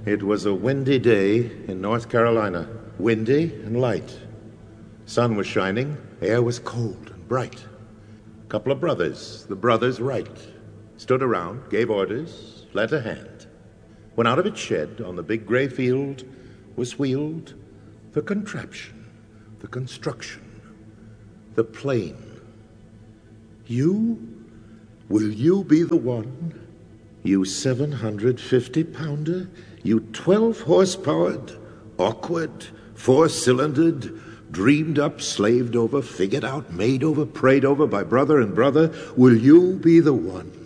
It was a windy day in North Carolina. Windy and light. Sun was shining, air was cold and bright. Couple of brothers, the brothers Wright, stood around, gave orders, lent a hand. When out of its shed on the big gray field was wheeled the contraption, the construction, the plane. Will you be the one? You 750-pounder? You 12-horsepowered, awkward, four-cylindered, dreamed up, slaved over, figured out, made over, prayed over by brother and brother? Will you be the one?